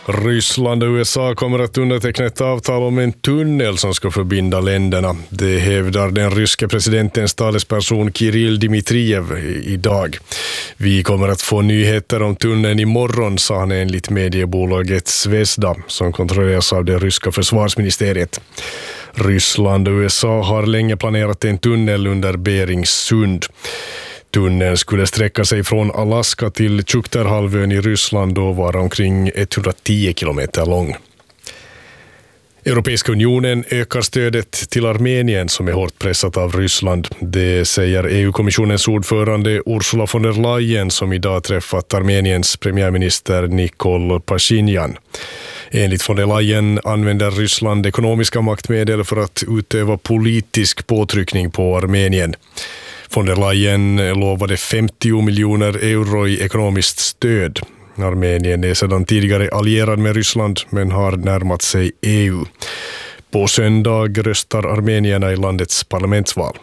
Ryssland och USA kommer att underteckna ett avtal om en tunnel som ska förbinda länderna. Det hävdar den ryska presidentens talesperson Kirill Dmitrijev idag. Vi kommer att få nyheter om tunneln imorgon, sa han enligt mediebolaget Zvezda som kontrolleras av det ryska försvarsministeriet. Ryssland och USA har länge planerat en tunnel under Beringssund. Tunneln skulle sträcka sig från Alaska till Tjukterhalvön i Ryssland och vara omkring 110 kilometer lång. Europeiska unionen ökar stödet till Armenien som är hårt pressat av Ryssland. Det säger EU-kommissionens ordförande Ursula von der Leyen som idag träffat Armeniens premiärminister Nikol Pashinyan. Enligt von der Leyen använder Ryssland ekonomiska maktmedel för att utöva politisk påtryckning på Armenien. Von der Leyen lovade 50 miljoner euro i ekonomiskt stöd. Armenien är sedan tidigare allierad med Ryssland men har närmat sig EU. På söndag röstar armenierna i landets parlamentsval.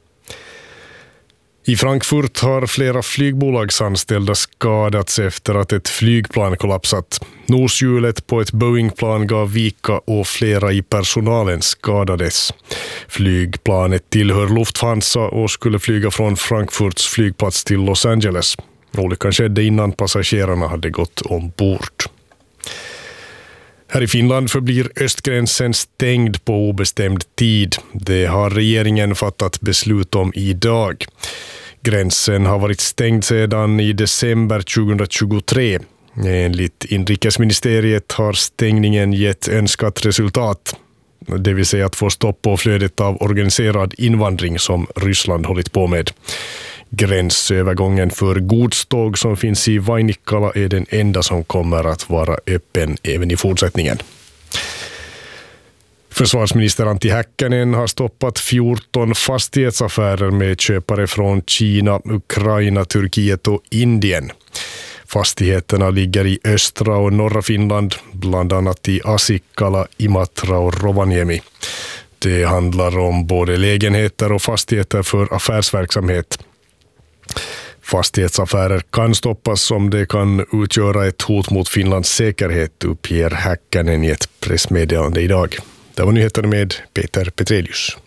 I Frankfurt har flera flygbolagsanställda skadats efter att ett flygplan kollapsat. Noshjulet på ett Boeing-plan gav vika och flera i personalen skadades. Flygplanet tillhör Lufthansa och skulle flyga från Frankfurts flygplats till Los Angeles. Olyckan skedde innan passagerarna hade gått ombord. Här i Finland förblir östgränsen stängd på obestämd tid. Det har regeringen fattat beslut om idag. Gränsen har varit stängd sedan i december 2023. Enligt inrikesministeriet har stängningen gett önskat resultat. Det vill säga att få stopp på flödet av organiserad invandring som Ryssland hållit på med. Gränsövergången för godståg som finns i Vainikkala är den enda som kommer att vara öppen även i fortsättningen. Försvarsminister Antti Häkkänen har stoppat 14 fastighetsaffärer med köpare från Kina, Ukraina, Turkiet och Indien. Fastigheterna ligger i östra och norra Finland, bland annat i Asikkala, Imatra och Rovaniemi. Det handlar om både lägenheter och fastigheter för affärsverksamhet. Fastighetsaffärer kan stoppas om det kan utgöra ett hot mot Finlands säkerhet, uppger Häkkänen i ett pressmeddelande idag. Det var nyheterna med Peter Petrelius.